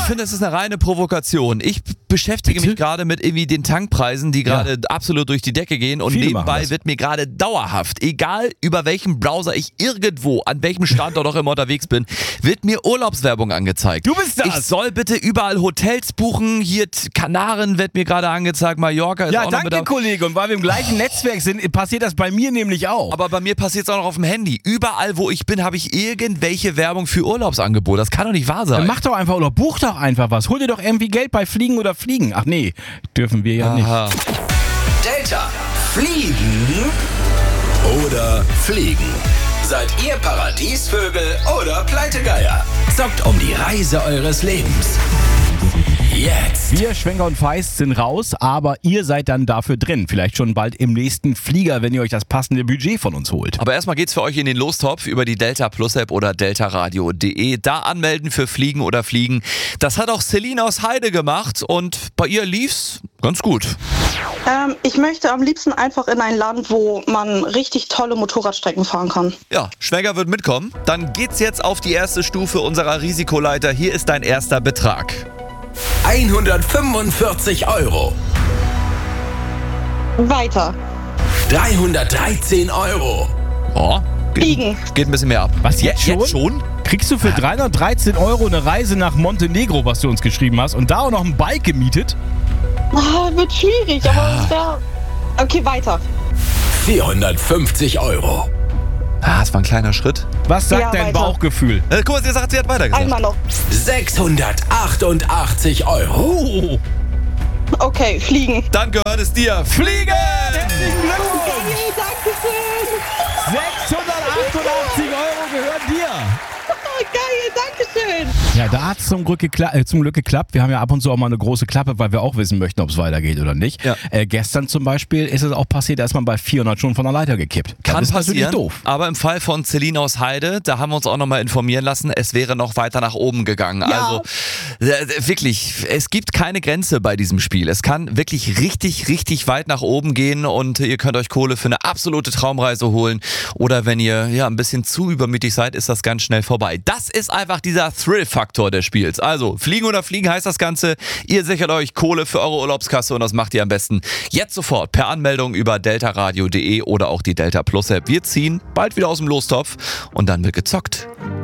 finde, es ist eine reine Provokation. Ich beschäftige mich gerade mit irgendwie den Tankpreisen, die gerade absolut durch die Decke gehen und Viele nebenbei wird mir gerade dauerhaft, egal über welchen Browser ich irgendwo, an welchem Standort auch immer unterwegs bin, wird mir Urlaubswerbung angezeigt. Du bist das! Ich soll bitte überall Hotels buchen, hier Kanaren wird mir gerade angezeigt, Mallorca ist Ja, auch noch mit danke, Kollege. Und weil wir im gleichen Netzwerk sind, passiert das bei mir nämlich auch. Aber bei mir passiert es auch noch auf dem Handy. Überall, wo ich bin, habe ich irgendwelche Werbung für Urlaubsangebote. Das kann doch nicht wahr sein. Dann mach doch einfach oder buch doch einfach was. Hol dir doch irgendwie Geld bei Fliegen oder Fliegen. Ach nee, dürfen wir ja nicht. Delta. Fliegen oder Fliegen? Seid ihr Paradiesvögel oder Pleitegeier? Zockt um die Reise eures Lebens. Jetzt. Wir, Schwenker und Feist, sind raus, aber ihr seid dann dafür drin. Vielleicht schon bald im nächsten Flieger, wenn ihr euch das passende Budget von uns holt. Aber erstmal geht's für euch in den Lostopf über die Delta Plus App oder deltaradio.de. Da anmelden für Fliegen oder Fliegen. Das hat auch Celine aus Heide gemacht und bei ihr lief's ganz gut. Ich möchte am liebsten einfach in ein Land, wo man richtig tolle Motorradstrecken fahren kann. Ja, Schwenker wird mitkommen. Dann geht's jetzt auf die erste Stufe unserer Risikoleiter. Hier ist dein erster Betrag. 145 €. Weiter. 313 €. Oh, Fliegen. geht ein bisschen mehr ab. Was, jetzt schon? Jetzt schon? Kriegst du für 313 € eine Reise nach Montenegro, was du uns geschrieben hast, und da auch noch ein Bike gemietet? Wird schwierig, aber es wäre... Okay, weiter. 450 €. Das war ein kleiner Schritt. Was sagt Ja, dein weiter. Bauchgefühl? Guck mal, sie sagt, sie hat weitergesagt. Einmal noch. 688 €. Oh, Okay, fliegen. Dann gehört es dir. Fliegen! herzlichen Glückwunsch! Hey, Dankeschön. 688 € gehören dir! Oh, geil, Dankeschön. Ja, da hat es zum Glück geklappt. Wir haben ja ab und zu auch mal eine große Klappe, weil wir auch wissen möchten, ob es weitergeht oder nicht. Ja. Gestern zum Beispiel ist es auch passiert, da ist man bei 400 schon von der Leiter gekippt. Kann das ist passieren, natürlich doof. aber im Fall von Celine aus Heide, da haben wir uns auch nochmal informieren lassen, es wäre noch weiter nach oben gegangen. Ja. Also wirklich, es gibt keine Grenze bei diesem Spiel. Es kann wirklich richtig, richtig weit nach oben gehen und ihr könnt euch Kohle für eine absolute Traumreise holen. Oder wenn ihr ein bisschen zu übermütig seid, ist das ganz schnell vorbei. Das ist einfach dieser Thrill-Faktor des Spiels. Also, Fliegen oder Fliegen heißt das Ganze. Ihr sichert euch Kohle für eure Urlaubskasse und das macht ihr am besten jetzt sofort per Anmeldung über deltaradio.de oder auch die Delta Plus App. Wir ziehen bald wieder aus dem Lostopf und dann wird gezockt.